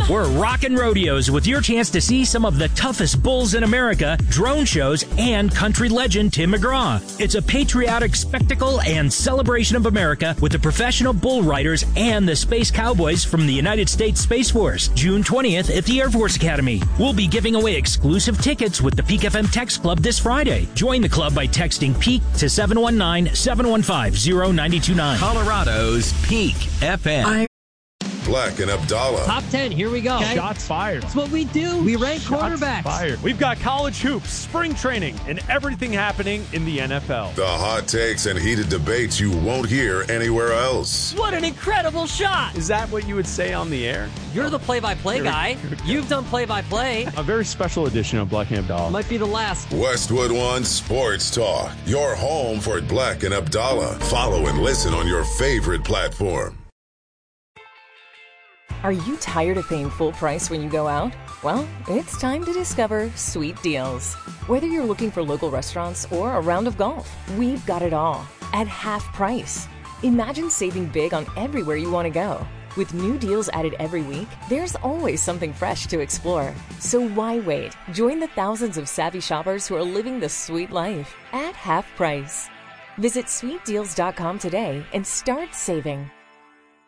We're rockin' rodeos with your chance to see some of the toughest bulls in America, drone shows, and country legend Tim McGraw. It's a patriotic spectacle and celebration of America with the professional bull riders and the space cowboys from the United States Space Force, June 20th at the Air Force Academy. We'll be giving away exclusive tickets with the Peak FM Text Club this Friday. Join the club by texting PEAK to 719-715-0929. Colorado's Peak FM. Black and Abdallah. Top 10, here we go. Okay. Shots fired. That's what we do. We rank quarterbacks. Fired. We've got college hoops, spring training, and everything happening in the NFL. The hot takes and heated debates you won't hear anywhere else. What an incredible shot. Is that what you would say on the air? You're the play-by-play guy. You've done play-by-play. A very special edition of Black and Abdallah. Might be the last. Westwood One Sports Talk. Your home for Black and Abdallah. Follow and listen on your favorite platform. Are you tired of paying full price when you go out? Well, it's time to discover Sweet Deals. Whether you're looking for local restaurants or a round of golf, we've got it all at half price. Imagine saving big on everywhere you want to go. With new deals added every week, there's always something fresh to explore. So why wait? Join the thousands of savvy shoppers who are living the sweet life at half price. Visit sweetdeals.com today and start saving.